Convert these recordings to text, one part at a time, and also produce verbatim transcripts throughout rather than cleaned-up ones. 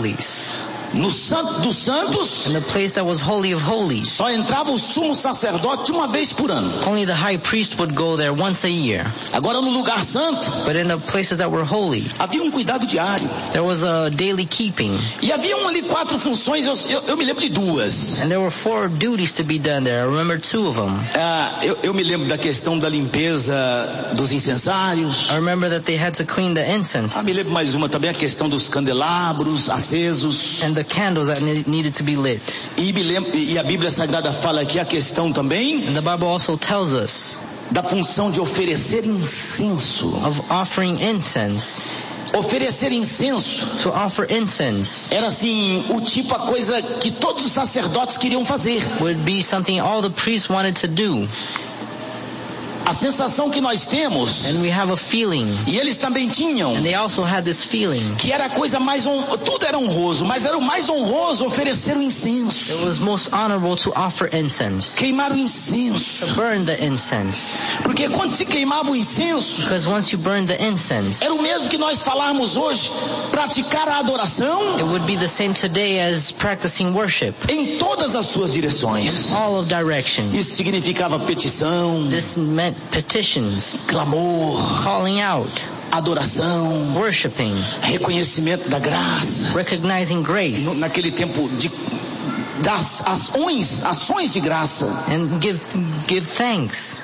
holies. No Santo dos Santos, In the place that was holy of holies, só entrava o sumo sacerdote uma vez por ano. only the high priest would go there once a year. Agora no lugar santo, But in the places that were holy, havia um cuidado diário. there was a daily keeping. E haviam ali quatro funções, eu, eu, eu me lembro de duas. And there were four duties to be done there. I remember two of them. Ah, eu, eu me lembro da questão da limpeza dos incensários. I remember that they had to clean the incense Ah, me lembro mais uma também, a questão dos candelabros acesos. and the candles that ne- needed to be lit. E, me lembro, e a Bíblia Sagrada fala aqui a questão também And the Bible also tells us da função de oferecer incenso. of offering incense. Oferecer incenso To offer incense era assim, o tipo, a coisa que todos os sacerdotes queriam fazer. would be something all the priests wanted to do. A sensação que nós temos, And we have a feeling, e eles também tinham, and they also had this feeling, que era a coisa mais hon... tudo era honroso, mas era o mais honroso oferecer o incenso. it was most honorable to offer incense, Queimar o incenso. to burn the incense. Porque quando se queimava o incenso, Because once you burn the incense, era o mesmo que nós falarmos hoje, praticar a adoração it would be the same today as practicing worship, em todas as suas direções. all of directions. Isso significava petição, This meant petitions, clamor, calling out, adoração, worshiping, reconhecimento da graça. recognizing grace, No- Naquele tempo de das ações, ações de graça. and give give thanks.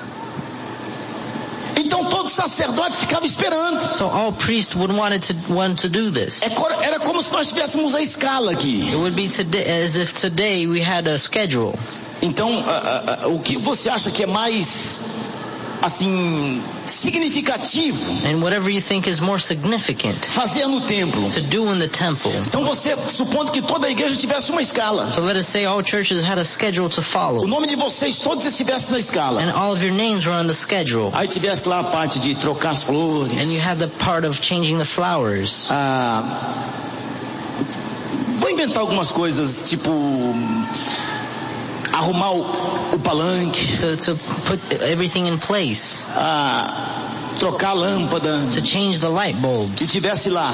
Então todo sacerdote ficava esperando. So all priests would wanted to want to do this. É cor- Era como se nós tivéssemos a escala aqui. It would be today as if today we had a schedule. Então, ah, ah, ah, o que você acha que é mais, assim, significativo And whatever you think is more significant fazer no templo? to do in the temple. Então você, supondo que toda a igreja tivesse uma escala, So let us say all churches had a schedule to o follow, nome de vocês todos estivesse na escala. and all of your names were on the schedule, Aí tivesse lá a parte de trocar as flores, and you had the part of changing the flowers. ah, vou inventar algumas coisas, tipo arrumar o, o palanque, To, to put everything in place, ah, trocar a lâmpada, to change the light e bulbs, tivesse lá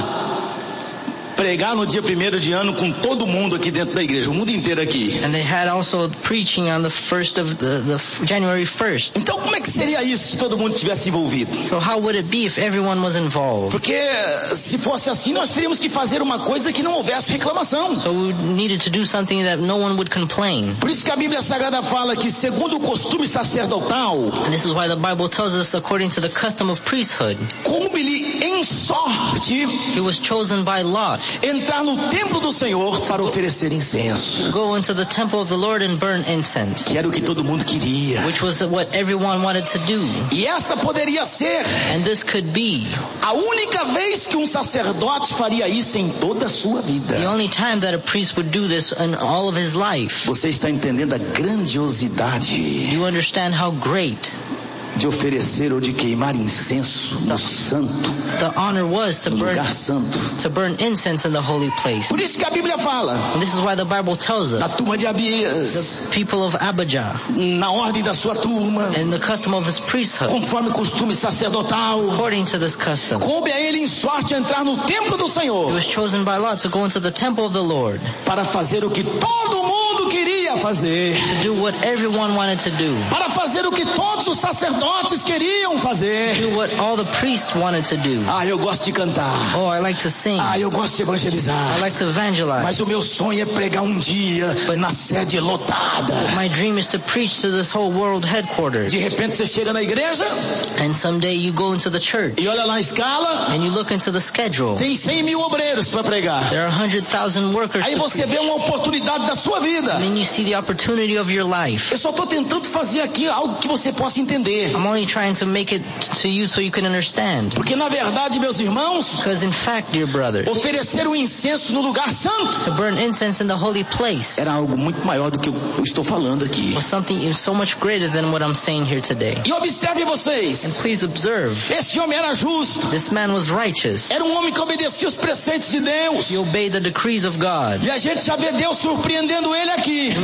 pregar no dia primeiro de ano com todo mundo aqui dentro da igreja, o mundo inteiro aqui. and they had also preaching on the first of the, the f- January first. Então como é que seria isso se todo mundo tivesse envolvido? So how would it be if everyone was involved? Porque se fosse assim, nós teríamos que fazer uma coisa que não houvesse reclamação. So we needed to do something that no one would complain. Por isso que a Bíblia Sagrada fala que, segundo o costume sacerdotal, And this is why the Bible tells us, according to the custom of priesthood, coube-lhe em sorte he was chosen by lot entrar no templo do Senhor para oferecer incenso, to go into the temple of the Lord and burn incense, que era o que todo mundo queria. which was what everyone wanted to do. E essa poderia ser And this could be a única vez que um sacerdote faria isso em toda a sua vida. the only time that a priest would do this in all of his life. Você está entendendo a grandiosidade Do you understand how great de oferecer ou de queimar incenso no santo, the honor was to no burn lugar santo? to burn incense in the holy place? Por isso que a Bíblia fala, And this is why the Bible tells na us, turma de Abias, people of Abijah, na ordem da sua turma, in the custom of his priesthood, conforme costume sacerdotal, according to this custom, coube a ele em sorte entrar no templo do he Senhor was chosen by lot to go into the temple of the Lord, para fazer o que todo mundo queria fazer, to do what everyone wanted to do, para fazer o que todos os sacerdotes queriam fazer. do what all the priests wanted to do. Ah, eu gosto de cantar. Oh, I like to sing. Ah, eu gosto de I evangelizar. like to evangelize. Mas o meu sonho é pregar um dia na sede lotada. My dream is to preach to this whole world headquarters. De repente você chega na igreja And someday you go into the church e olha lá a escala, and you look into the schedule. tem cem mil obreiros para pregar. There are one hundred thousand workers Aí to você preach. vê uma oportunidade da sua vida. And then you see the opportunity of your life. Eu só estou tentando fazer aqui algo que você possa entender. I'm only trying to make it to you so you can understand. Porque na verdade, meus irmãos, Because in fact, dear brothers, oferecer o incenso no lugar santo to burn incense in the holy place era algo muito maior do que eu estou falando aqui. was something so much greater than what I'm saying here today. E observe And vocês, please observe, esse homem era justo, this man was righteous. era um homem que obedecia os preceitos de Deus. He obeyed the decrees of God. E a gente já vê Deus surpreendendo ele aqui. And we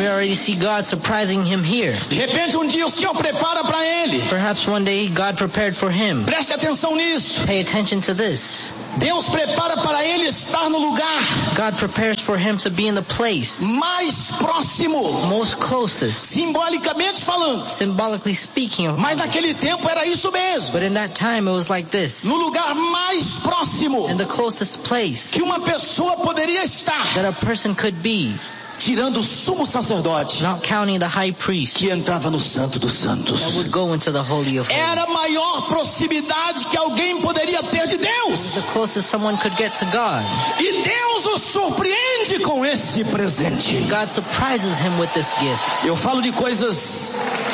we already see God surprising him here. De repente um dia o Senhor prepara para ele. Perhaps one day God prepared for him. Preste atenção nisso. Pay attention to this. Deus prepara para ele estar no lugar God prepares for him to be in the place mais próximo, most closest, simbolicamente falando. symbolically speaking. Mas naquele tempo era isso mesmo. But in that time it was like this. No lugar mais próximo In the closest place que uma pessoa poderia estar, that a person could be, tirando o sumo sacerdote not counting the high priest que entrava no Santo dos that Santos. would go into the Holy of Holies. Era a maior proximidade que alguém poderia ter de Deus. The closest someone could get to God. E Deus o surpreende com esse presente. God surprises him with this gift. Eu falo de coisas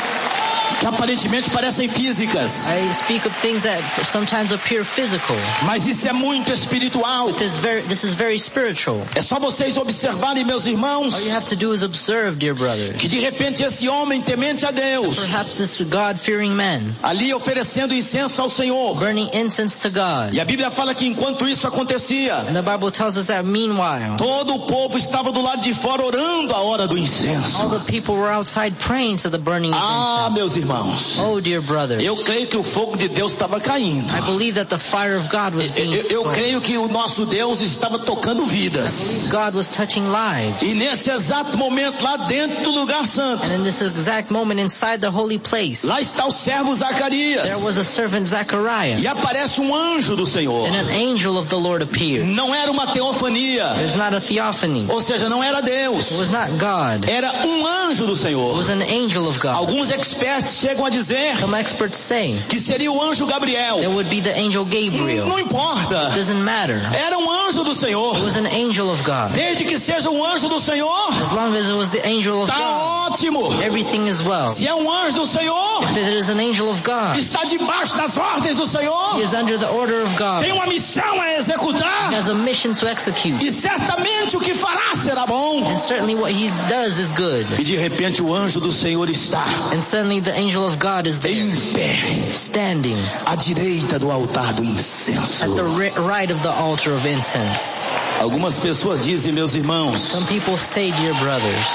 que aparentemente parecem físicas, I speak of things that sometimes appear physical. mas isso é muito espiritual. This is very, this is very spiritual. É só vocês observarem, meus irmãos, All you have to do is observe, dear brothers. que de repente esse homem temente a Deus, Perhaps this God-fearing man ali oferecendo incenso ao Senhor. burning incense to God. E a Bíblia fala que enquanto isso acontecia, And the Bible tells us that meanwhile, todo o povo estava do lado de fora orando a hora do all incenso. the people were outside praying to the burning of Ah, incense. meus irmãos, Oh, dear brothers. eu creio que o fogo de Deus estava caindo. I believe that the fire of God was being Eu, eu thrown. creio que o nosso Deus estava tocando vidas. God was touching lives. E nesse exato momento, lá dentro do lugar santo, And in this exact moment inside the holy place, lá está o servo there Zacarias. was a servant Zechariah. E aparece um anjo do Senhor. And an angel of the Lord appeared. Não era uma teofania. It was not a theophany. Ou seja, não era It Deus. was not God. Era um anjo do It Senhor. was an angel of God. Alguns experts chegam a dizer Some experts say que seria o anjo Gabriel. it would be the angel Gabriel. Não importa. It doesn't matter. Era um anjo do Senhor. It was an angel of God. Desde que seja um anjo do Senhor, As long as it was the angel of tá God, ótimo. everything is well. Se é um anjo do Senhor, If it is an angel of God, está debaixo das ordens do Senhor, he is under the order of God. tem uma missão a He executar, has a mission to execute. e certamente o que fará será bom. And certainly what he does is good. E de repente o anjo do Senhor está And suddenly the angel of God is there, em pé, standing à direita do altar do incenso. at the ri- right of the altar of incense. Algumas pessoas dizem, meus irmãos, Some people say, dear brothers,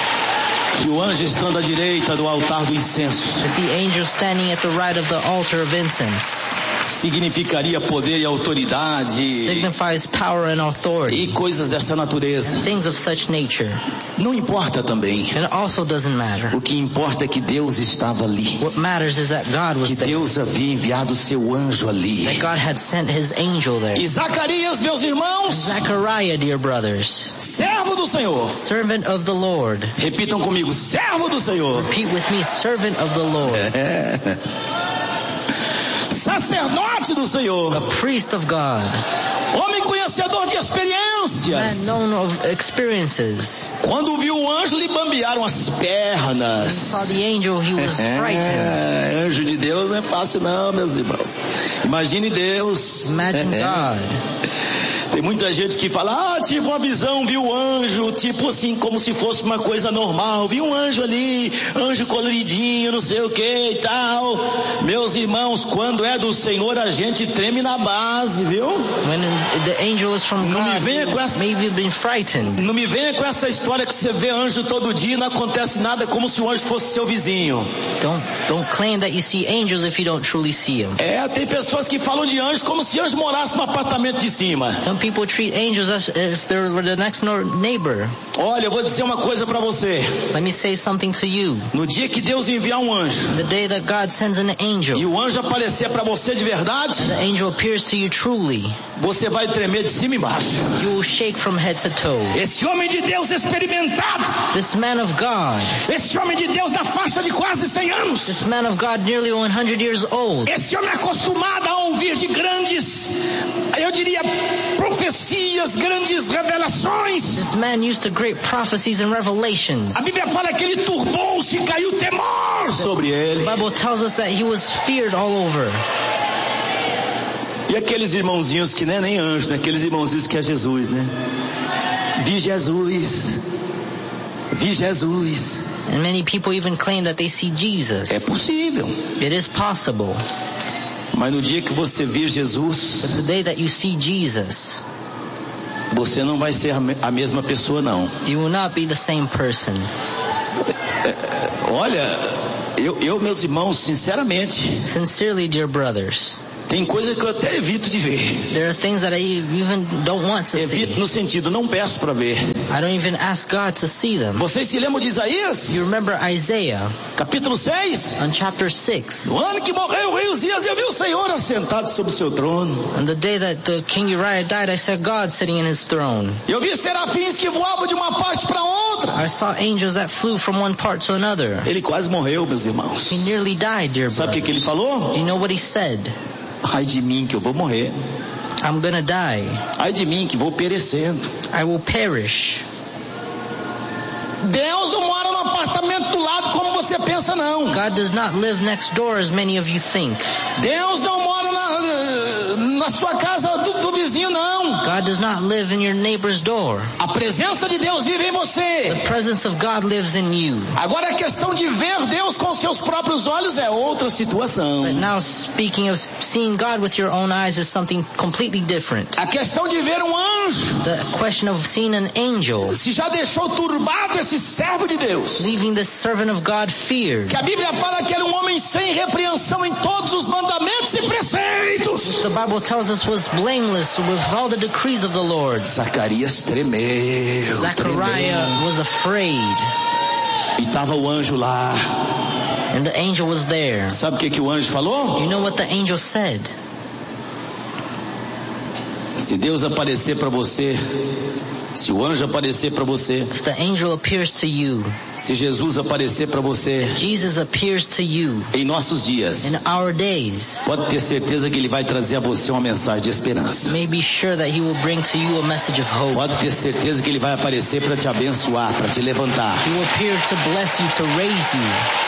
que o anjo estando à direita do altar do incenso that the angel standing at the right of the altar of incense significaria poder e autoridade signifies power and authority, e coisas dessa natureza. things of such nature. Não importa também. And it also doesn't matter. O que importa é que Deus estava ali. What matters is that God was Que there, Deus havia enviado seu anjo ali. that God had sent his angel there. E Zacarias, meus irmãos, Zechariah, dear brothers, servo do Senhor. servant of the Lord. Repitam comigo, servo do Senhor. Repeat with me, servant of the Lord. É. Sacerdote do Senhor. A priest of God. Homem conhecedor de Man experiências. known of experiences. Quando viu o anjo, lhe bambearam as Saw pernas. the angel, he was frightened. É, anjo de Deus não é fácil não, meus irmãos. Imagine Deus. Imagine God. Tem muita gente que fala, ah, tive uma visão, vi um anjo, tipo assim, como se fosse uma coisa normal. Vi um anjo ali, anjo coloridinho, não sei o que e tal. Meus irmãos, quando é do Senhor, a gente treme na base, viu? When the angel is from Não me God, venha com essa- maybe you've been frightened. Não me venha com essa história que você vê anjo todo dia e não acontece nada, como se o anjo fosse seu vizinho. Don't don't claim that you see angels if you don't truly see them. É, tem pessoas que falam de anjo como se anjo morasse no apartamento de cima. Some people treat angels as if they were the next nor- neighbor. Olha, eu vou dizer uma coisa pra você. Let me say something to you. No dia que Deus enviar um anjo, The day that God sends an e angel, o anjo aparecer pra você de verdade, the angel appears to you truly, você vai tremer de cima e embaixo. you will shake from head to toe. Esse homem de Deus experimentado, This man of God, esse homem de Deus da faixa de quase cem anos, this man of God nearly one hundred years old, esse homem acostumado a ouvir de grandes, eu diria, profecias, grandes revelações. this man used to great prophecies and revelations. A Bíblia fala que ele turbou-se e caiu temor sobre ele. The Bible tells us that he was feared all over. E aqueles irmãozinhos que não é nem anjo, né? Aqueles irmãozinhos que é Jesus, né? Vi Jesus, vi Jesus. And many people even claim that they see Jesus. É possível. It is possible. Mas no dia que você vir But Jesus, the day that you see Jesus, você não vai ser a mesma pessoa não. you will not be the same person. Olha, eu, eu, meus irmãos, sinceramente, Sincerely, dear brothers, tem coisa que eu até evito de ver. there are things that I even don't want to see. Evito no sentido, não peço para ver. I don't even ask God to see them. Vocês se lembram de Isaías? You remember Isaiah Capítulo seis? on chapter six? No ano que morreu o rei Uzias, eu vi o Senhor assentado sobre o seu trono. On the day that the King Uriah died, I saw God sitting in his throne. Eu vi serafins que voavam de uma parte para outra. I saw angels that flew from one part to another. Ele quase morreu, meus irmãos. He nearly died, dear Sabe o que, brothers. que ele falou? Do you know what he said? Ai de mim que eu vou morrer. I'm gonna die. Ai de mim que vou perecendo. I will perish. Deus não mora no apartamento do lado como você pensa, não. God does not live next door as many of you think. Deus não mora na, na sua casa do, do vizinho, não. God does not live in your neighbor's door. A presença de Deus vive em você. The presence of God lives in you. Agora a questão de ver Deus com seus próprios olhos é outra situação. But now speaking of seeing God with your own eyes is something completely different. A questão de ver um anjo. The question of seeing an angel, Se já deixou turbado esse servo de Deus. leaving the servant of God feared. Que a Bíblia fala que era um homem sem repreensão em todos os mandamentos e preceitos. The Bible tells us was blameless with all the decrees of the Lord. Zacarias tremeu. Zechariah was afraid, tremeu. E estava o anjo lá. and the angel was there. Sabe o que, que o anjo falou? You know what the angel said? Se Deus aparecer para você, se o anjo aparecer para você, If the angel appears to you, se Jesus aparecer para você, Jesus appears to you em nossos dias, in our days, pode ter certeza que Ele vai trazer a você uma mensagem de esperança. may be sure that he will bring to you a message of hope. Pode ter certeza que Ele vai aparecer para te abençoar, para te levantar. He will appear to bless you, to raise you.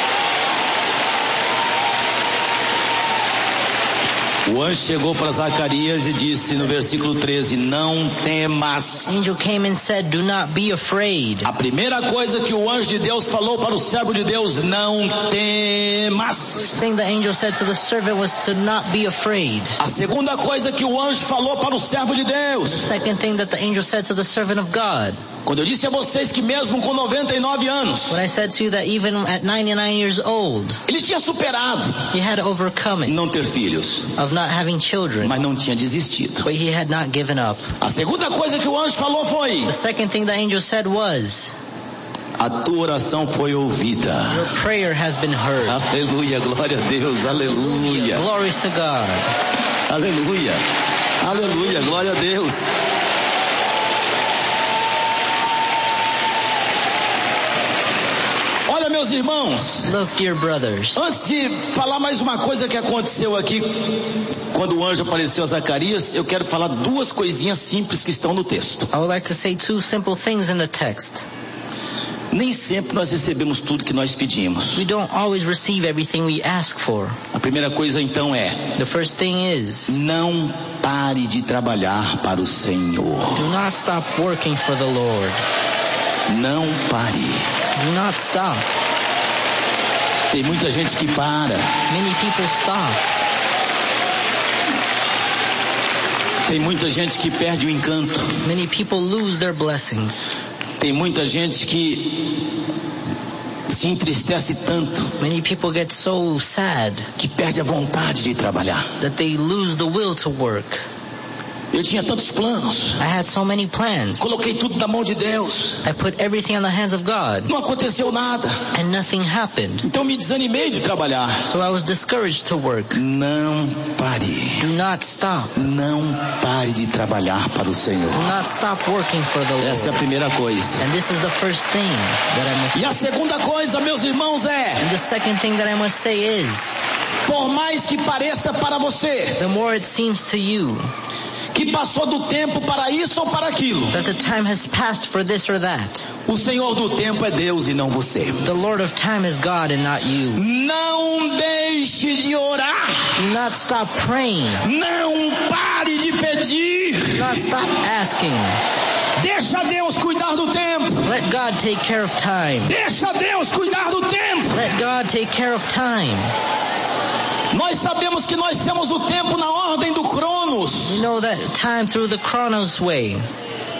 O anjo chegou para Zacarias e disse no versículo treze, não temas. Angel came and said, do not be afraid. A primeira coisa que o anjo de Deus falou para o servo de Deus, não temas. First thing the angel said to the servant was to not be afraid. A segunda coisa que o anjo falou para o servo de Deus, Second thing that the angel said to the servant of God, quando eu disse a vocês que mesmo com noventa e nove anos, when I said to you that even at ninety-nine years old, ele tinha superado he had overcome it, não ter filhos, of not having children, mas não tinha desistido. but he had not given up. A segunda coisa que o anjo falou foi, The second thing the angel said was, a tua oração foi ouvida. your prayer has been heard. Aleluia, glória a Deus, aleluia, Glories to God. aleluia, aleluia, glória a Deus. Olha, meus irmãos, Look, dear brothers, antes de falar mais uma coisa que aconteceu aqui, quando o anjo apareceu a Zacarias, eu quero falar duas coisinhas simples que estão no texto. I would like to say two simple things in the text. Nem sempre nós recebemos tudo que nós pedimos. We don't always receive everything we ask for. A primeira coisa então é, The first thing is, não pare de trabalhar para o Senhor. do not stop working for the Lord. Não pare. Do not stop. Tem muita gente que para. Many people stop. Tem muita gente que perde o encanto. Many people lose their blessings. Tem muita gente que se entristece tanto Many people get so sad que perde a vontade de trabalhar. that they lose the will to work. Eu tinha tantos planos. I had so many plans. Coloquei tudo na mão de Deus. I put everything on the hands of God, Não aconteceu nada. and nothing happened. Então me desanimei de trabalhar. So I was discouraged to work. Não pare. Do not stop. Não pare de trabalhar para o Senhor. Do not stop working for the Essa é a Lord. primeira coisa. And this is the first thing that I must E a segunda coisa, meus irmãos, é, And the second thing that I must say is, por mais que pareça para você the more it seems to you que passou do tempo para isso ou para aquilo, that the time has passed for this or that, o Senhor do tempo é Deus e não você. the Lord of time is God and not you. Não deixe de orar. Do not stop praying. Não pare de pedir. Do not stop asking. Deixa Deus cuidar do tempo. Let God take care of time. Deixa Deus cuidar do tempo. Let God take care of time. Nós sabemos que nós temos o tempo na ordem do Cronos. You know that time through the Chronos way.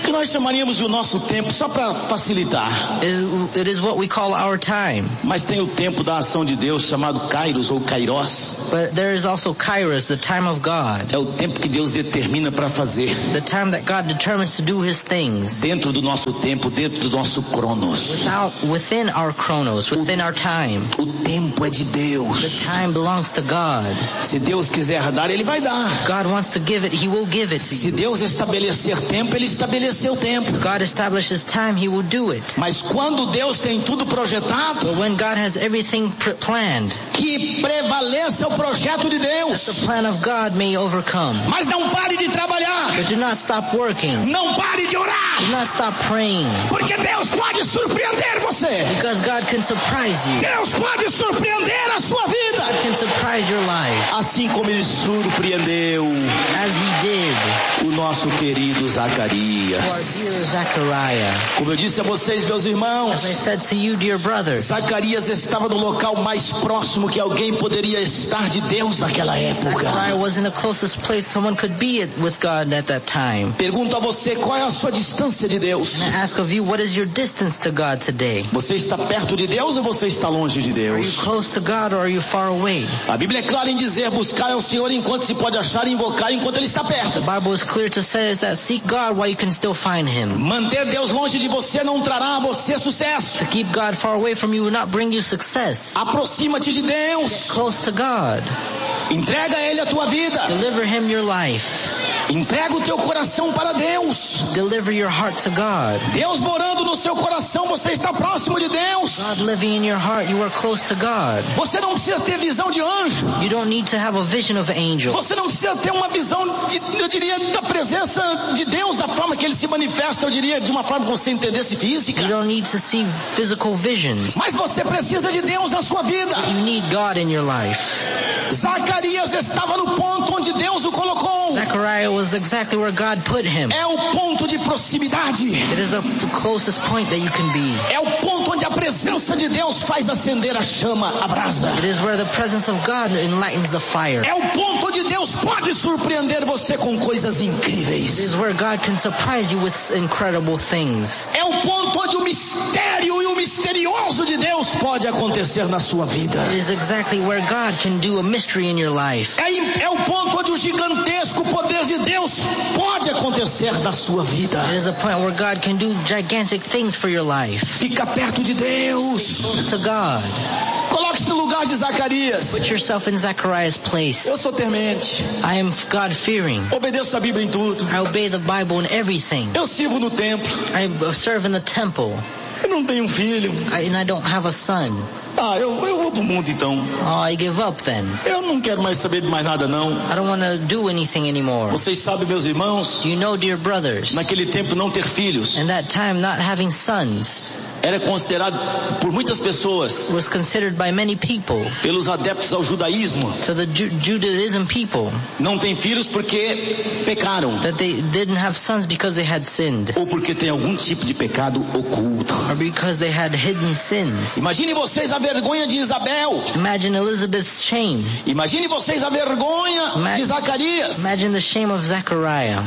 que nós chamaríamos de o nosso tempo, só para facilitar. It, it is what we call our time. Mas tem o tempo da ação de Deus chamado Kairos ou Kairos. But there is also Kairos, the time of God. É o tempo que Deus determina para fazer. The time that God determines to do His things. Dentro do nosso tempo, dentro do nosso Cronos. Without, within our Chronos, within o, our time. O tempo é de Deus. The time belongs to God. Se Deus quiser dar, Ele vai dar. God wants to give it, He will give it to you. Se Deus estabelecer tempo, Ele estabeleceu tempo. If God establishes time, He will do it. Mas quando Deus tem tudo projetado, but when God has everything pr- planned, que prevaleça o projeto de Deus. That the plan of God may overcome. Mas não pare de trabalhar. But do not stop working. Não pare de orar. Do not stop praying. Porque Deus pode surpreender você. Because God can surprise you. Deus pode surpreender a sua vida. God can surprise your life. Assim como Ele surpreendeu as He did o nosso querido Zacarias. Our dear Zachariah. Como eu disse a vocês, meus irmãos, as I said to you, dear brothers, Zacarias estava no local mais próximo que alguém poderia estar de Deus naquela época. Zachariah was in the closest place someone could be with God at that time. Pergunto a você, qual é a sua distância de Deus? And I ask of you, what is your distance to God today? Você está perto de Deus ou você está longe de Deus? Are you close to God or are you far away? A Bíblia é clara em dizer, buscar ao Senhor enquanto se pode achar e invocar enquanto Ele está perto. The Bible is clear to say is that seek God while you can still find Him. Manter Deus longe de você não trará a você sucesso. To keep God far away from you will not bring you success. Aproxima-te de Deus. Get close to God. Entrega a Ele a tua vida. Deliver Him your life. Entrega o teu coração para Deus. Deliver your heart to God. Deus morando no seu coração, você está próximo de Deus. God living in your heart, you are close to God. Você não precisa ter visão de anjo. You don't need to have a vision of angel. Você não precisa ter uma visão, de, eu diria, da presença de Deus, da forma que Ele se manifesta, eu diria, de uma forma que você entendesse física. You don't need to see physical visions. Mas você precisa de Deus na sua vida. You need God in your life. Zacarias estava no ponto onde Deus o colocou. Zachariah was exactly where God put him. É o ponto de proximidade. It is the closest point that you can be. É o ponto onde a presença de Deus faz acender a chama, a brasa. It is where the presence of God enlightens the fire. É o ponto onde Deus pode surpreender você com coisas incríveis. It is where God can surprise you with incredible things. É o ponto onde o mistério e o misterioso de Deus pode acontecer na sua vida. It is exactly where God can do a mystery in your life. É, é o ponto onde o gigantesco poder de Deus pode acontecer na sua vida. It is a point where God can do gigantic things for your life. Fica perto de Deus. Stay close to God. Coloque-se no lugar de Zacarias. Put yourself in Zachariah's place. Eu sou temente. I am God-fearing. Obedeço a Bíblia em tudo. I obey the Bible in everything. Eu sirvo no templo. I serve in the temple. Eu não tenho um filho. I, and I don't have a son. Ah, eu, eu vou pro mundo então. Oh, I give up then. Eu não quero mais saber de mais nada não. I don't want to do anything anymore. Vocês sabem, meus irmãos, You know, dear brothers, naquele tempo não ter filhos in that time not having sons era considerado por muitas pessoas, was considered by many people, pelos adeptos ao judaísmo, to the Ju- Judaism people, não tem filhos porque pecaram, that they didn't have sons because they had sinned, ou porque tem algum tipo de pecado oculto. or because they had hidden sins. Imagine vocês a vergonha de Isabel. Imagine Elizabeth's shame. Imagine vocês a vergonha Ima- de Zacarias. Imagine the shame of Zechariah.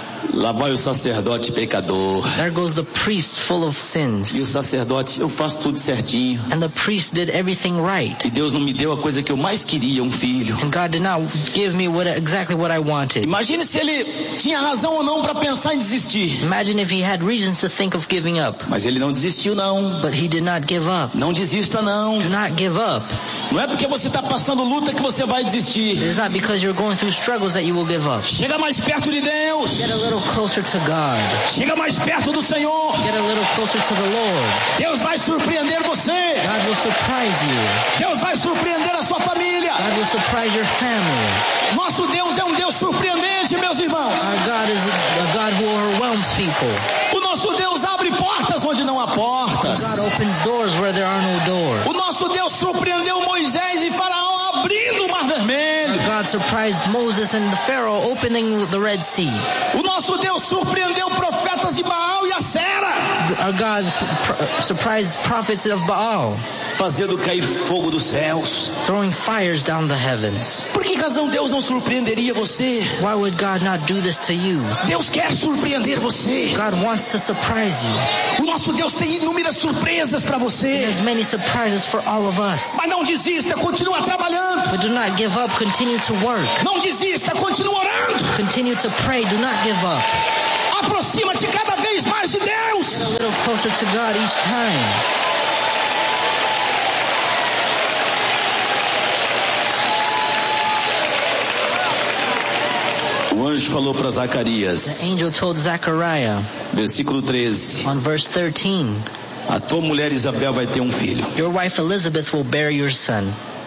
Lá vai o sacerdote pecador. There goes the priest full of E o sins. sacerdote, eu faço tudo certinho. And the priest did everything right. E Deus não me deu a coisa que eu mais queria, um filho. And God did not give me what exactly what I wanted. Imagine se ele tinha razão ou não para pensar em desistir. Imagine if he had reasons to think of giving up. Mas ele não desistiu não. But he did not give up. Não desista não. Do not give up. Não é porque você está passando luta que você vai desistir. It is not because you're going through struggles that you will give up. Chega mais perto de Deus. Get a little closer to God. Chega mais perto do Senhor. Get a little closer to the Lord. Deus vai surpreender você. God will surprise you. Deus vai surpreender a sua família. God will surprise your family. Nosso Deus é um Deus surpreendente, meus irmãos. Our God is a God who overwhelms people. O nosso Deus abre portas onde não há portas. God opens doors where there are no doors. O nosso Deus surpreendeu Moisés e Faraó abrindo o Mar Vermelho. God surprised Moses and the Pharaoh opening the Red Sea. O nosso Deus surpreendeu profetas de Baal e Acera. Our gods pr- surprised prophets of Baal, fazendo cair fogo dos céus. throwing fires down the heavens. Por que razão Deus não surpreenderia você? Why would God not do this to you? Deus quer surpreender você. God wants to surprise you. O nosso Deus tem inúmeras surpresas para He você. has many surprises for all of us. Mas não desista, continua trabalhando. But do not give up, continue to work. Não desista, continua orando. Continue to pray, do not give up. Aproxima-te cada vez mais de Get a Deus. little closer to God each time. O anjo falou para The Zacarias, angel told Zechariah versículo treze, on verse thirteen, a tua mulher Isabel vai ter um filho. your wife Elizabeth will bear your son,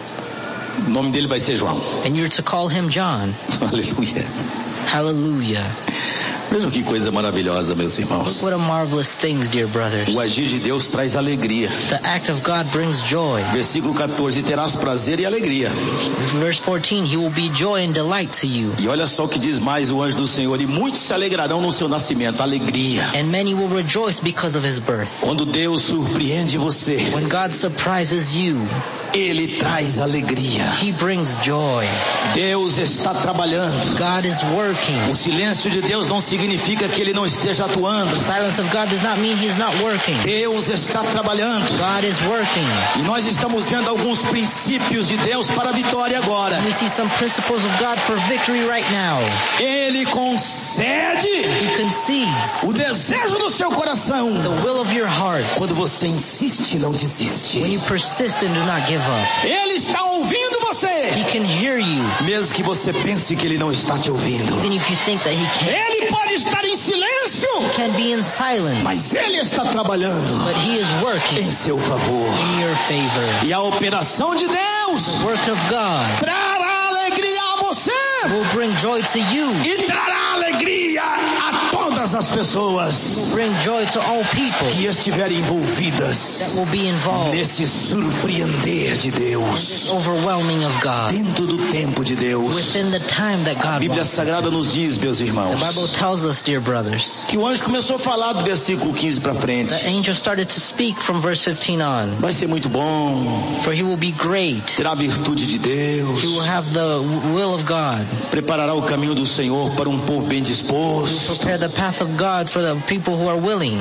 O nome dele vai ser João. and you're to call him John. Aleluia. Hallelujah. Mesmo que coisa maravilhosa, meus irmãos. What a marvelous things, dear brothers. O agir de Deus traz alegria. The act of God brings joy. Versículo quatorze, terás prazer e alegria. Verse fourteen, he will be joy and delight to you. E olha só o que diz mais o anjo do Senhor, e muitos se alegrarão no seu nascimento, alegria. And many will rejoice because of his birth. Quando Deus surpreende você, When God surprises you, Ele traz alegria. he brings joy. Deus está trabalhando. God is working. O silêncio de Deus não significa que Ele não esteja atuando. The silence of God does not mean he's not working. Deus está trabalhando. God is working. E nós estamos vendo alguns princípios de Deus para a vitória agora. We see some principles of God for victory right now. Ele concede He concedes o desejo do seu coração. the will of your heart. Quando você insiste, não When desiste. you persist and do not give up, Ele está ouvindo você. he can hear you. Mesmo que você pense que Ele não está te ouvindo. Even if you think that he can't, Ele pode estar em silêncio, can be in silence, mas Ele está trabalhando but he is working em seu favor. in your favor. E a operação de Deus The work of God trará alegria a você will bring joy to you, e trará alegria a todas as pessoas bring joy to all people que estiverem that envolvidas will be involved nesse surpreender de in Deus, this overwhelming of God dentro do tempo de Deus. within the time that A God Bíblia wants. Sagrada nos diz, meus The irmãos, Bible tells us, dear brothers, que o anjo começou a falar do versículo quinze para frente. the angel started to speak from verse fifteen on, Vai ser muito bom, for he will be great. terá a virtude de Deus, He will have the will of God. preparará o caminho do Senhor para um povo bem disposto. Prepare the path of God for the people who are willing.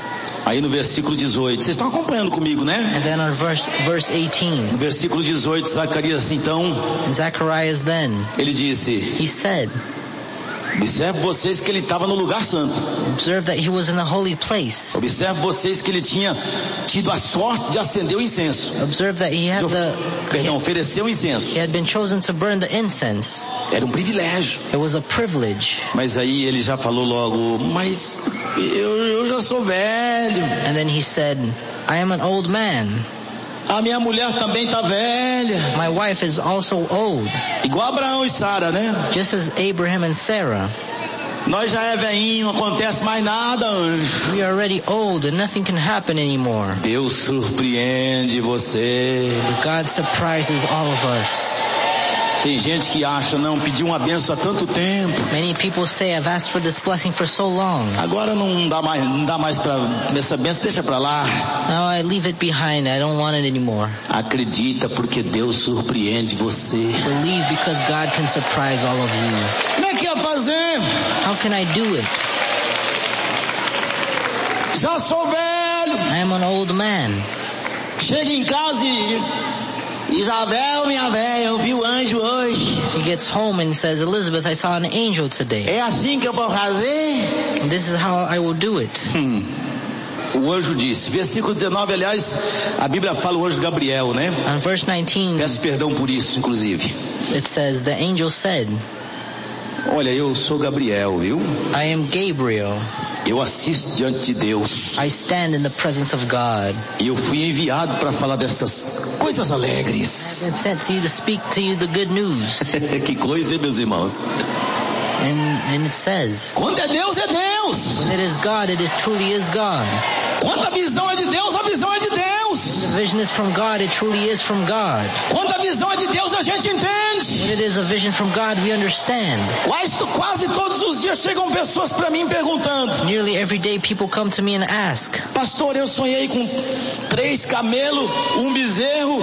Aí no versículo dezoito, vocês estão acompanhando comigo, né? And then on verse verse eighteen, No versículo dezoito, Zacarias então, Zacharias then, ele disse, he said, observe vocês que ele estava no lugar santo. observe that he was in the holy place. Observe vocês que ele tinha tido a sorte de acender o incenso. Observe that he had the, Perdão, oferecer o incenso. he had been chosen to burn the incense. Era um privilégio. It was a privilege. Mas aí ele já falou logo, mas eu, eu já sou velho. And then he said, I am an old man. A minha mulher também está velha. My wife is also old, Igual Abraão e Sara, né? just as Abraham and Sarah. Nós já é velhinho, não acontece mais nada, anjo. We are already old and nothing can happen anymore. Deus surpreende você. God surprises all of us. Tem gente que acha, não, pediu uma benção há tanto tempo. Many people say, I've asked for this blessing for so long. Agora não dá mais, não dá mais para essa benção, deixa para lá. Now I leave it behind. I don't want it anymore. Acredita porque Deus surpreende você. Believe because God can surprise all of you. Como é que ia fazer? How can I do it? Já sou velho. I am an old man. Chega em casa e Isabel, minha velha, eu vi o anjo hoje. He gets home and says, Elizabeth, I saw an angel today. É assim que eu vou fazer? And this is how I will do it. Hum. O anjo disse, versículo dezenove, aliás, a Bíblia fala o anjo Gabriel, né? On verse nineteen, Peço perdão por isso, inclusive. it says, the angel said, Olha, eu sou Gabriel, viu? I am Gabriel. Eu assisto diante de Deus. I stand in the presence of God. E eu fui enviado para falar dessas coisas I've been alegres. sent to you to speak to you the good news. Que coisa, hein, meus irmãos? And, and it says, Quando é Deus, é Deus. when it is God, it is truly is God. Quando a visão é de Deus, a visão é de Deus. The vision is from God, it truly is from God. Quando a visão é de Deus, a gente entende. When it is a vision from God, we understand. Quase, quase todos os dias chegam pessoas para mim perguntando: Nearly every day people come to me and ask, pastor, eu sonhei com três camelos, um bezerro.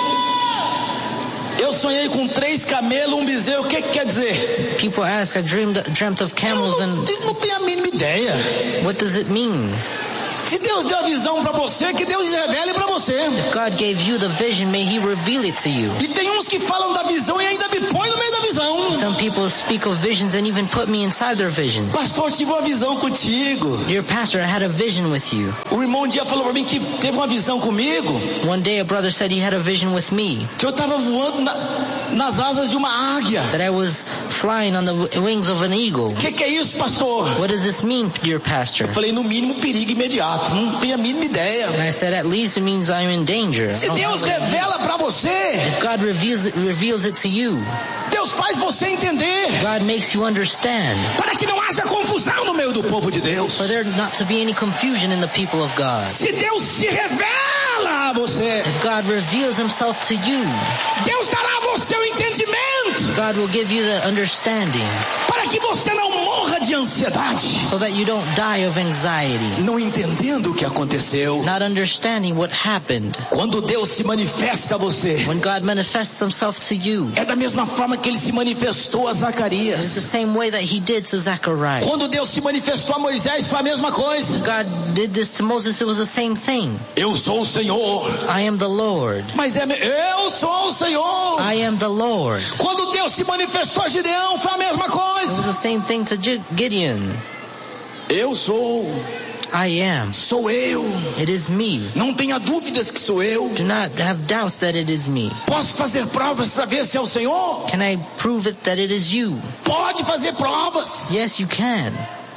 Eu sonhei com três camelos, um bezerro. O que que quer dizer? People ask, I dreamed, dreamt of camels Eu não, and não tenho a mínima ideia. what does it mean? Se Deus deu a visão para você, que Deus revele para você. If God gave you the vision, may He reveal it to you. E tem uns que falam da visão e ainda me põe no meio da visão. Some people speak of visions and even put me inside their visions. Pastor, tive uma visão contigo. Dear pastor, I had a vision with you. O irmão um dia falou para mim que teve uma visão comigo. One day a brother said he had a vision with me. Que eu estava voando na, nas asas de uma águia. That I was flying on the wings of an eagle. O que, que é isso, pastor? What does this mean, dear pastor? Eu falei, no mínimo, perigo imediato. Não tenho a mínima ideia. And I said, at least it means I'm in danger. Se Deus revela para você, If God reveals it, reveals it to you, Deus faz você entender. God makes you understand. Para que não haja confusão no meio do povo de Deus. For there not to be any confusion in the people of God. Se Deus se revela a você, If God reveals Himself to you, Deus dará a você o entendimento. God will give you the understanding Para que você não morra de ansiedade. so that you don't die of anxiety, Não entendendo o que aconteceu. not understanding what happened. Quando Deus se manifesta a você, When God manifests Himself to you, é da mesma forma que Ele se manifestou a it's the Zacarias. same way that He did to Zechariah. Quando Deus se manifestou a Moisés, foi a mesma coisa. God did this to Moses, it was the same thing. Eu sou o Senhor. I am the Lord. Mas é, eu sou o Senhor. I am the Lord. Quando Deus se manifestou a Gideão, foi a mesma It coisa. was the same thing to G- Gideon. Eu sou, I am. sou eu. It is me. Não tenha dúvidas que sou eu. Do not have doubts that it is me. Posso fazer provas para ver se é o Senhor? Can I prove it that it is you? Pode fazer provas. Yes, you can.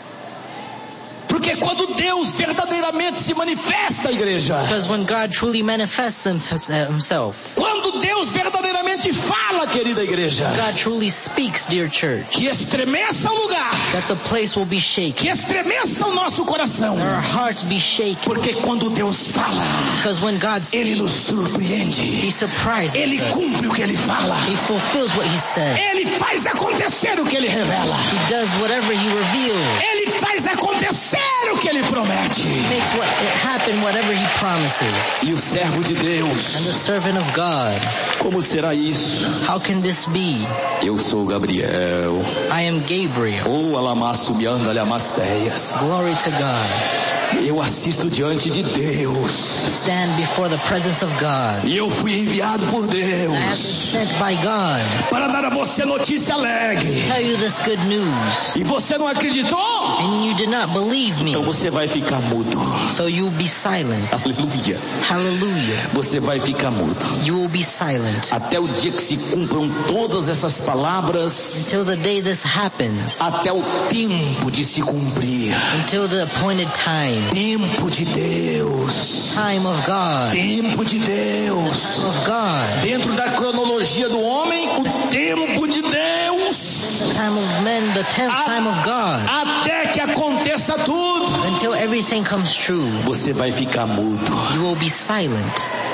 Porque quando Deus verdadeiramente se manifesta, igreja, Because when God truly manifests Himself, quando Deus verdadeiramente fala, querida igreja, God truly speaks, dear church, que estremeça o lugar, that the place will be que shaken, estremeça o nosso coração. that our hearts be shaken. Porque quando Deus fala, Because when God Ele speaks, nos surpreende. He surprises Ele us. cumpre o que Ele fala. He fulfills what He said. Ele faz acontecer o que Ele revela. He does whatever He reveals. Ele faz acontecer o que Ele promete. He makes what it happen whatever He promises. E o servo de Deus, And the servant of God, como será isso? how can this be? Eu sou Gabriel. I am Gabriel. Ou alamaço mianda alhamasteias. Glory to God. Eu assisto diante de Deus. Stand before the presence of God. E eu fui enviado por I have been Deus sent by God para dar a você notícia alegre. to tell you this good news. E você não acreditou? And you did not believe me. Então você vai ficar mudo. So you will be silent. Aleluia. Hallelujah. Você vai ficar mudo. You will be silent. Até o dia que se cumpram todas essas palavras. Until the day this happens. Até o tempo de se cumprir. Until the appointed time. Tempo de Deus. Time of God. Tempo de Deus. Time of God. Dentro da cronologia do homem, o tempo de Deus. The time of men, the tenth time of God. Até que aconteça tudo. Until everything comes true. Você vai ficar mudo. You will be silent.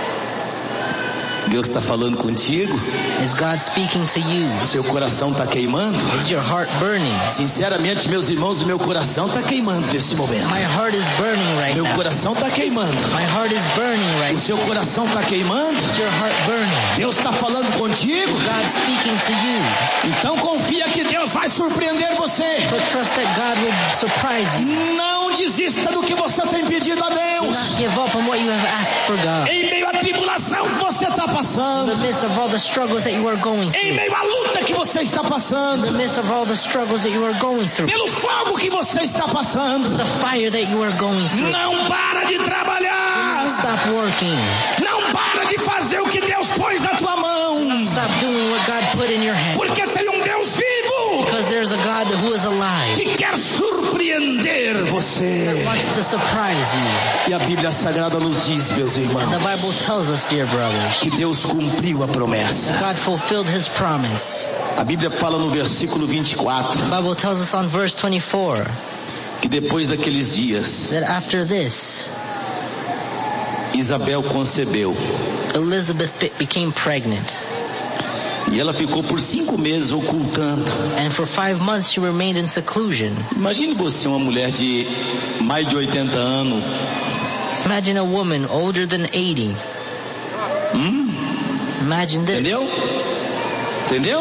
Deus está falando contigo? Is God speaking to you? Seu coração está queimando? Is your heart burning? Sinceramente, meus irmãos, o meu coração está queimando nesse momento. My heart is burning right Meu now. coração está queimando. My heart is burning right O now. seu coração está queimando? Is your heart burning? Deus está falando contigo? God speaking to you. Então confia que Deus vai surpreender você. So trust that God will surprise you. Não desista do que você tem pedido a Do Deus. not give up on what you have asked for God. Em meio à tribulação que você está In passando. the midst of all the struggles that you are going Em through. meio à luta que você está In passando. the midst of all the struggles that you are going through. Pelo fogo que você está passando. The fire that you are going through. Não para de trabalhar. Stop working. Não para de fazer o que Deus pôs na tua mão. Stop doing what God put in your hand. Porque tem um Deus vivo Because there's a God who is alive. que quer surpreender você. Wants to surprise you. E a Bíblia Sagrada nos diz, meus The irmãos, Bible tells us, dear brothers, que Deus cumpriu a promessa. God fulfilled His promise. A Bíblia fala no versículo vinte e quatro The Bible tells us on verse twenty-four que depois daqueles dias that after this, Isabel concebeu. Elizabeth be- became pregnant. E ela ficou por cinco meses ocultando. And for five months she remained in seclusion. Imagine você, uma mulher de mais de oitenta anos. Imagine a woman older than eighty. Hum? Imagine this. Entendeu? Entendeu?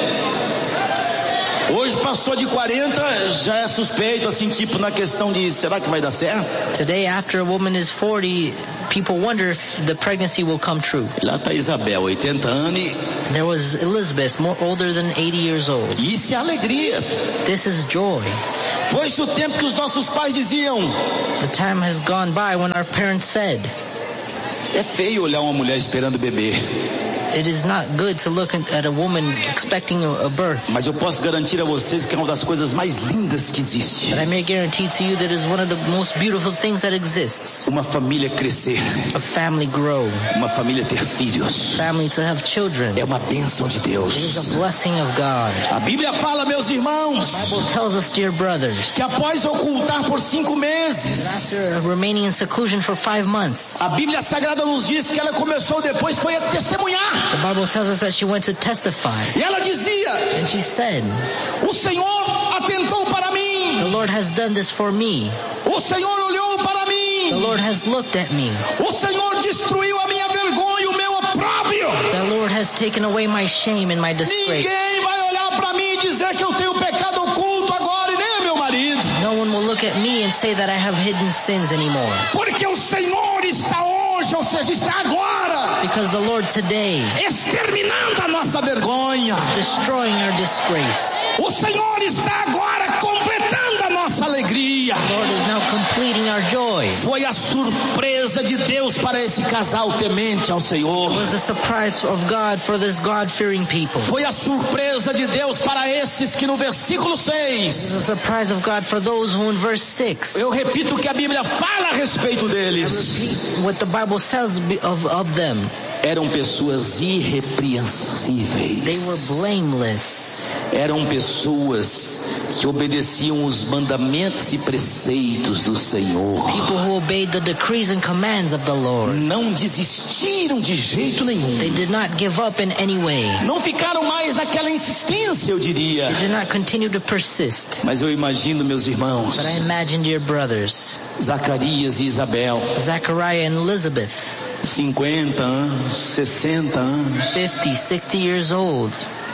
Hoje passou de quarenta, já é suspeito, assim, tipo na questão de, será que vai dar certo? Today, after a woman is forty, people wonder if the pregnancy will come true. Lá está Isabel, oitenta anos. E... There was Elizabeth, more older than eighty years old. Isso é alegria. This is joy. Foi-se o tempo que os nossos pais diziam. The time has gone by when our parents said. É feio olhar uma mulher esperando bebê. It is not good to look at a woman expecting a birth. Mas eu posso garantir a vocês que é uma das coisas mais lindas que existe. But I may guarantee to you that it is one of the most beautiful things that exists. Uma família crescer. A family grow. Uma família ter filhos. Family to have children. É uma bênção de Deus. It is a blessing of God. A Bíblia fala, meus irmãos, The Bible tells us, dear brothers, que após ocultar por cinco meses, after remaining in seclusion for five months, a Bíblia Sagrada nos diz que ela começou depois foi a testemunhar. the Bible tells us that she went to testify. E ela dizia, And she said, o Senhor atentou para mim. the Lord has done this for me. O Senhor olhou para mim. The Lord has looked at me. O Senhor destruiu a minha vergonha e o meu opróbrio. The Lord has taken away my shame and my disgrace. Ninguém vai olhar para mim e dizer que eu tenho pecado oculto agora, e nem meu marido. No one will look at me and say that I have hidden sins anymore. Porque o Senhor está hoje, ou seja, está agora, Because the Lord today exterminando a nossa vergonha. is destroying our disgrace. O Senhor está agora completando a nossa alegria. The Lord is now completing our joy. Foi a surpresa de Deus para esse casal temente ao Senhor. It was the surprise of God for this God-fearing people. Foi a surpresa de Deus para esses que no versículo It seis, was the surprise of God for those who in verse six, eu repito o que a Bíblia fala a respeito deles. what the Bible says of, of them. Eram pessoas irrepreensíveis. They were blameless. Eram pessoas que obedeciam os mandamentos e preceitos do Senhor. People who obeyed the decrees and commands of the Lord. Não desistiram de jeito nenhum. They did not give up in any way. Não ficaram mais naquela insistência, eu diria. They did not continue to persist. Mas eu imagino, meus irmãos, But I imagine, dear brothers, Zacarias e Isabel, Zachariah and Elizabeth, cinquenta anos, sessenta anos, fifty, sixty years old,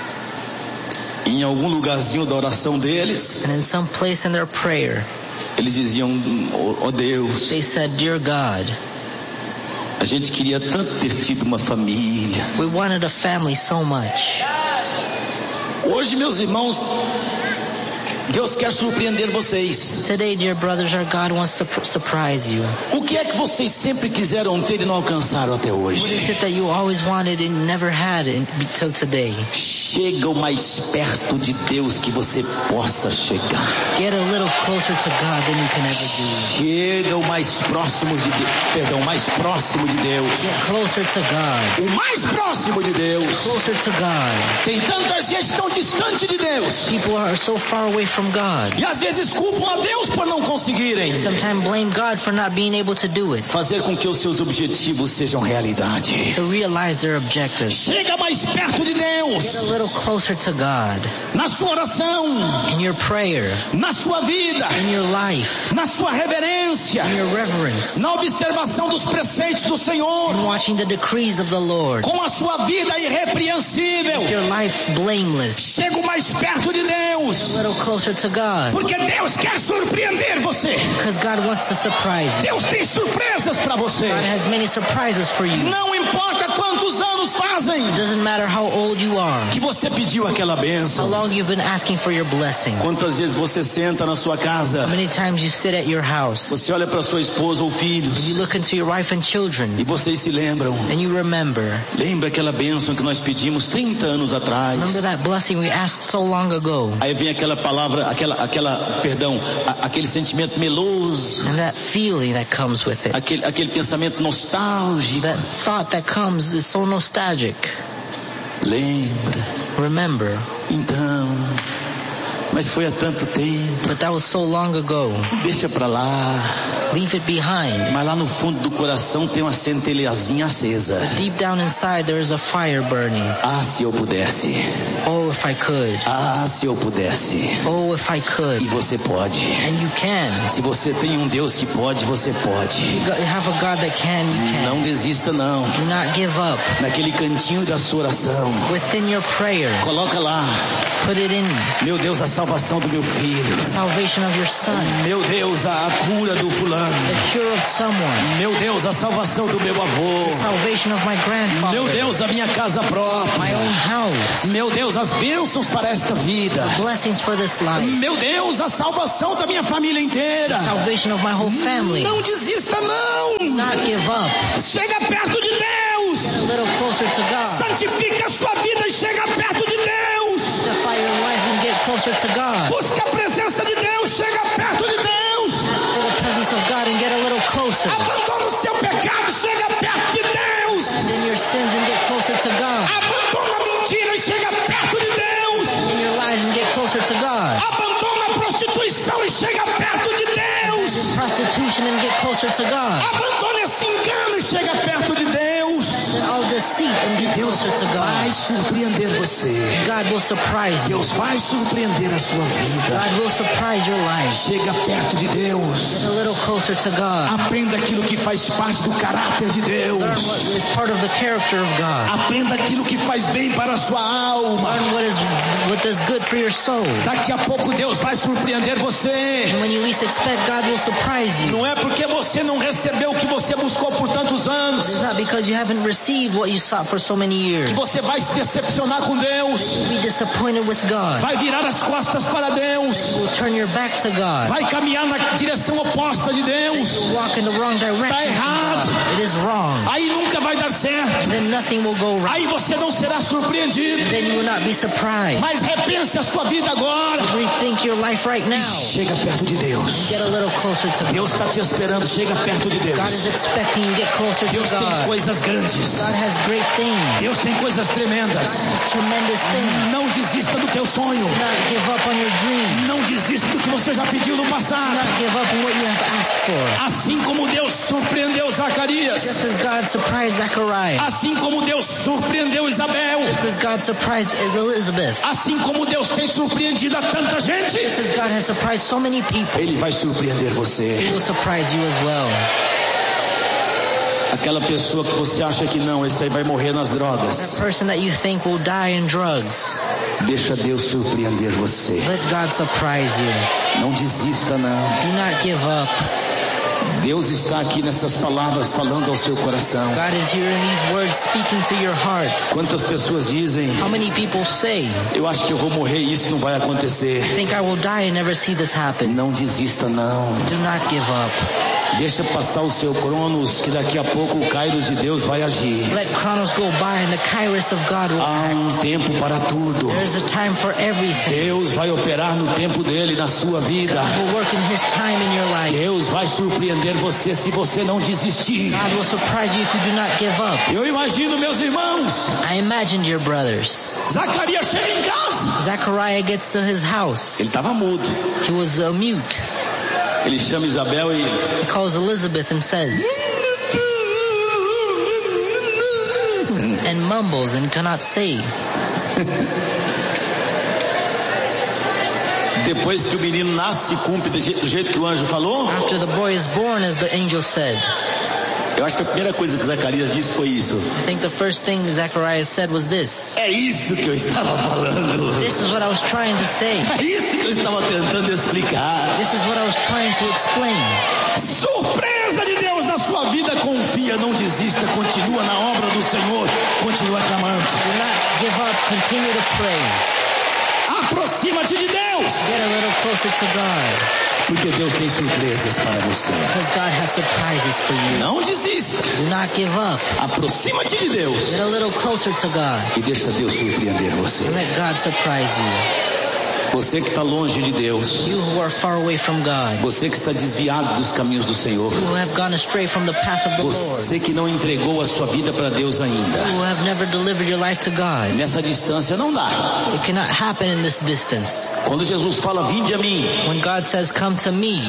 em algum lugarzinho da oração deles, and in some place in their prayer, eles diziam, ó oh Deus, they said, dear God, a gente queria tanto ter tido uma família. we wanted a family so much. Hoje, meus irmãos, Deus quer surpreender vocês. Today, dear brothers, our God wants to pr- surprise you. O que é que vocês sempre quiseram ter e não alcançaram até What hoje? is it that you always wanted and never had until today? Chega o mais perto de Deus que você possa chegar. Get a little closer to God than you can ever do. Chega o mais próximo de Deus, perdão, mais próximo de Deus. Get closer to God. O mais próximo de Deus. Closer to God. Tem tanta gente tão distante de Deus. People are so far away from God. E às vezes culpam a Deus por não conseguirem Sometimes blame God for not being able to do it. fazer com que os seus objetivos sejam realidade. To realize their objectives. Chega mais perto de Get a Deus. little closer to God. Na sua oração, In your prayer. na sua vida, In your life. na sua reverência, In your reverence. na observação dos preceitos do Senhor, In watching the decrees of the Lord. com a sua vida irrepreensível. Your life blameless. Chego mais perto de A Deus, little closer to God. porque Deus quer surpreender você. Because God wants to surprise you. Deus tem surpresas para você. God has many surprises for you. Não importa quantos anos fazem It doesn't matter how old you are. que você pediu aquela How bênção. long you've been asking for your blessing. Quantas vezes você senta na sua casa, How many times you sit at your house. você olha para sua esposa ou You filhos look into your wife and children. e vocês se lembram. And you remember. Lembra aquela bênção que nós pedimos trinta anos atrás? Remember that blessing we asked so long ago. Aí vem aquela palavra, aquela, aquela, perdão, a, aquele sentimento meloso, And that feeling that comes with it. aquele, aquele pensamento nostálgico. That thought that comes is so nostalgic. Lembra? Remember. Então, Mas foi há tanto tempo. But that was so long ago. Deixa pra lá. Leave it behind. Mas lá no fundo do coração tem uma centelhazinha acesa. Deep down inside there is a fire burning. Ah, se eu pudesse. Oh, if I could. Ah, se eu pudesse. Oh, if I could. E você pode. And you can. Se você tem um Deus que pode, você pode. You got- you have a God that can, you can. Não desista não. Do not give up. Naquele cantinho da sua oração. Within your prayer, Coloca lá. put it in. Meu Deus, a salvação do meu filho. Salvation of your son. Meu Deus, a cura do fulano. The cure of someone. Meu Deus, a salvação do meu avô. Salvation of my grandfather. Meu Deus, a minha casa My própria. own house. Meu Deus, as bênçãos para esta vida. Blessings for this life. Meu Deus, a salvação da minha família inteira. Salvation of my whole family. Não desista não. Do not give up. Chega perto de Get a Deus. little closer to God. Santifica a sua vida e chega perto de Deus. Sanctify your life and get closer to God. Busca a presença de Deus, chega perto de Deus. Ask for the presence of God and get a little closer. Abandona o seu pecado, chega perto de Deus. Abandon your sins and get closer to God. Abandona a mentira e chega perto de Deus. Abandon your lies and get closer to God. Abandona a prostituição e chega perto de Deus. Abandon prostitution and get closer to God. Abandona esse engano e chega perto de Deus. Abandon all deceit and get closer to Vai God. surpreender você. God will surprise you. Deus vai surpreender a sua vida. God will surprise your life. Chega perto de Deus. Get a little closer to God. Aprenda aquilo que faz parte do caráter de Deus. Learn what is part of the character of God. Aprenda aquilo que faz bem para a sua alma. Learn what is what is good for your soul. Daqui a pouco Deus vai surpreender você. And when you least expect, God will surprise you. Não é porque você não recebeu o que você buscou por tantos anos It's not because you haven't received what you sought for so many years. que você vai se decepcionar com Deus. Be disappointed with God. Vai virar as costas para Deus. You will turn your back to God. Vai caminhar na direção oposta de Deus. You walk in the wrong direction. Tá from errado. God. It is wrong. Aí nunca vai dar certo. Then nothing will go right. Aí você não será surpreendido. Then you will not be surprised. Mas repense a sua vida agora. Rethink your life right now. Chega perto de Deus. Get a little closer to God. Deus está te esperando. Chega perto de Deus. God is expecting you to get closer to Deus tem God. coisas grandes. God has great things. Deus tem coisas tremendas. Tremendous things. Não desista do teu sonho. Do not give up on your dream. Não desista do que você já pediu no Do passado. not give up on what you have asked for. Assim como Deus surpreendeu Zacarias. Just as God surprised Zechariah. Assim como Deus surpreendeu Isabel. Just as God surprised Elizabeth. Assim como Deus tem surpreendido a tanta gente. Just as God has surprised so many people. Ele vai surpreender você. He will surprise you as well. Aquela pessoa que você acha que não, esse aí vai morrer nas That drogas. person that you think will die in drugs. Deixa Deus surpreender você. Let God surprise you. Não desista não. Do not give up. Deus está aqui nessas palavras falando ao seu coração. God is here in these words speaking to your heart. Quantas pessoas dizem, How many people say, eu acho que eu vou morrer e isso não vai acontecer. I think I will die and never see this happen. Não desista não. Do not give up. Deixa passar o seu cronos, que daqui a pouco o Kairos de Deus vai agir. Let chronos go by and the kairos of God will Há act. um tempo para tudo. There's a time for everything. Deus vai operar no tempo dele na sua vida. God will work in His time in your life. Deus vai surpreender você se você não desistir. God will surprise you if you do not give up. Eu imagino, meus irmãos, I imagined your brothers. Zacarias chega em casa. Zechariah gets to his house. Ele estava mudo. He was uh, mute. Ele chama Isabel e... He calls Elizabeth and says, and mumbles and cannot say. Depois que o menino nasce e cumpre do jeito, do jeito que o anjo falou, After the boy is born, as the angel said. eu acho que a primeira coisa que Zacarias disse foi isso. I think the first thing Zechariah said was this. É isso que eu estava falando. This is what I was trying to say. É isso que eu estava tentando explicar. This is what I was trying to explain. Surpresa de Deus na sua vida, confia, não desista, continua na obra do Senhor, continua clamando. Do not give up. Continue to pray. Aproxima-te de Deus, Get a little closer to God. porque Deus tem surpresas para você. Because God has surprises for you. Não desista, Do not give up. aproxima-te de Deus Get a little closer to God. e deixa Deus surpreender você. And let God surprise you. Você que está longe de Deus. You who are far away from God. Você que está desviado dos caminhos do Senhor. Who have gone astray from the path of the Lord. Você que não entregou a sua vida para Deus ainda. Who have never delivered your life to God. Nessa distância não dá. It cannot happen in this distance. Quando Jesus fala, vinde a mim. When God says, come to me.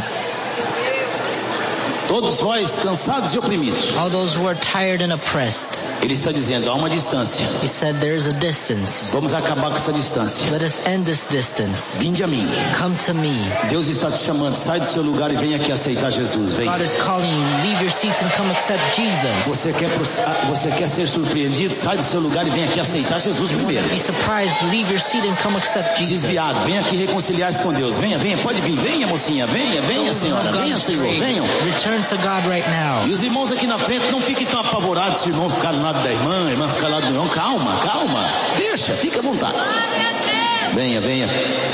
Todos vós cansados e oprimidos. All those who are tired and oppressed. Ele está dizendo, há uma distância. He said there is a distance. Vamos acabar com essa distância. Let us end this distance. Vinde a mim. Come to me. Deus está te chamando, sai do seu lugar e vem aqui aceitar Jesus. Vem. God is calling you. Leave your seats and come accept Jesus. Você quer, você quer ser surpreendido? Sai do seu lugar e vem aqui aceitar Jesus primeiro. Be surprised. Leave your seat and come accept Jesus. Desviado, vem aqui reconciliar-se com Deus. Venha, venha, pode vir. Venha, mocinha. Venha, venha, senhora. Venha, Senhor. Venham. Return to God right now. E os irmãos aqui na frente não fiquem tão apavorados se o irmão ficar do lado da irmã, a irmã ficar do lado do irmão. Calma, calma. Deixa, fica à vontade. Venha, venha.